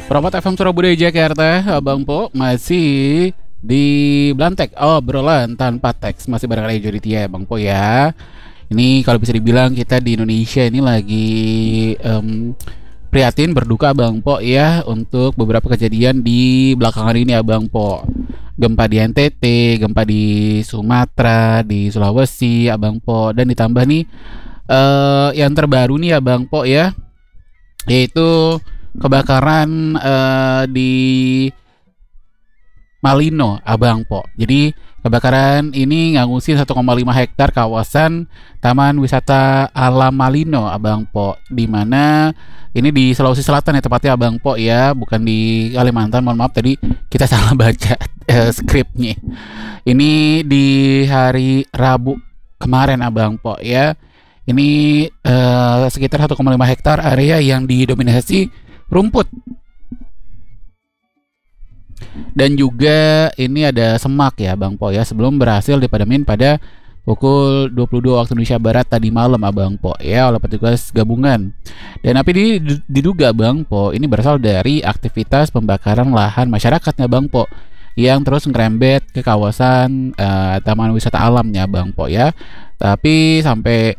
Promote FM Surabaya Jakarta, Abang Po masih di Blantek. Obrolan tanpa teks masih bareng Rejo Ditya, Bang Po ya. Ini kalau bisa dibilang kita di Indonesia ini lagi prihatin berduka Bang Po ya untuk beberapa kejadian di belakangan ini ya Bang Po. Gempa di NTT, gempa di Sumatera, di Sulawesi, Abang Po, dan ditambah nih yang terbaru nih ya Bang Po ya, yaitu kebakaran di Malino, Abang Po. Jadi kebakaran ini nganggusin 1,5 hektar kawasan Taman Wisata Alam Malino, Abang Po. Di mana ini di Sulawesi Selatan ya tepatnya Abang Po ya, bukan di Kalimantan. Mohon maaf tadi kita salah baca skripnya. Ini di hari Rabu kemarin Abang Po ya. Ini sekitar 1,5 hektar area yang didominasi rumput. Dan juga ini ada semak ya Bang Po ya, sebelum berhasil dipadamin pada pukul 22 waktu Indonesia Barat tadi malam Abang Po ya oleh petugas gabungan. Dan api ini diduga Bang Po ini berasal dari aktivitas pembakaran lahan masyarakatnya Bang Po yang terus ngerembet ke kawasan Taman Wisata Alamnya Bang Po ya. Tapi sampai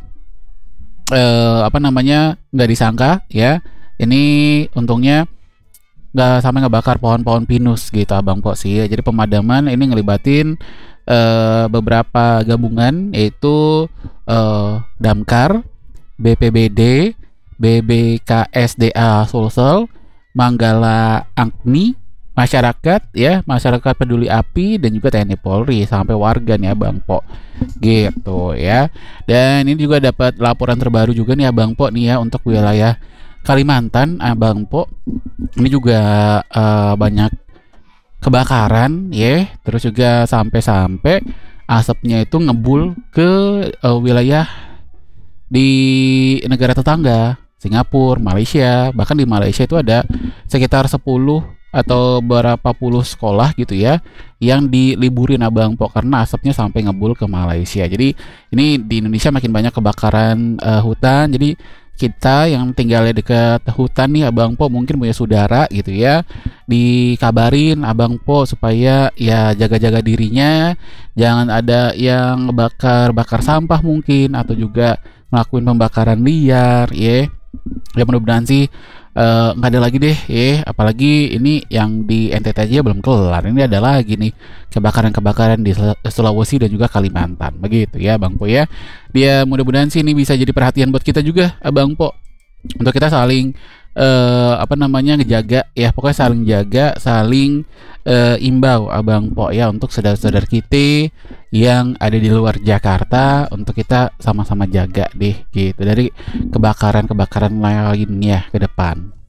nggak disangka ya, ini untungnya nggak sampai ngebakar pohon-pohon pinus gitu Abang Po sih. Jadi pemadaman ini ngelibatin beberapa gabungan, yaitu Damkar, BPBD, BBKSDA Sulsel, Manggala Agni, masyarakat ya, masyarakat peduli api, dan juga TNI Polri sampai warga nih Abang Po gitu ya. Dan ini juga dapat laporan terbaru juga nih Abang Po nih ya untuk wilayah Kalimantan Abang Po. Ini juga banyak kebakaran ya, terus juga sampai asapnya itu ngebul ke wilayah di negara tetangga, Singapura, Malaysia. Bahkan di Malaysia itu ada sekitar 10 atau berapa puluh sekolah gitu ya yang diliburin Abang Po karena asapnya sampai ngebul ke Malaysia. Jadi ini di Indonesia makin banyak kebakaran hutan. Jadi kita yang tinggalnya dekat hutan nih Abang Po mungkin punya saudara gitu ya, dikabarin Abang Po supaya ya jaga-jaga dirinya, jangan ada yang bakar sampah mungkin, atau juga ngelakuin pembakaran liar ya. Ya mudah-mudahan sih nggak ada lagi deh ya, apalagi ini yang di NTT aja belum kelar, ini ada lagi nih kebakaran-kebakaran di Sulawesi dan juga Kalimantan begitu ya Bang Po ya. Dia mudah-mudahan sih ini bisa jadi perhatian buat kita juga Abang Po, untuk kita saling ngejaga ya, pokoknya saling jaga, saling imbau Abang Po ya untuk saudara-saudara kita yang ada di luar Jakarta, untuk kita sama-sama jaga deh gitu dari kebakaran-kebakaran lainnya ke depan.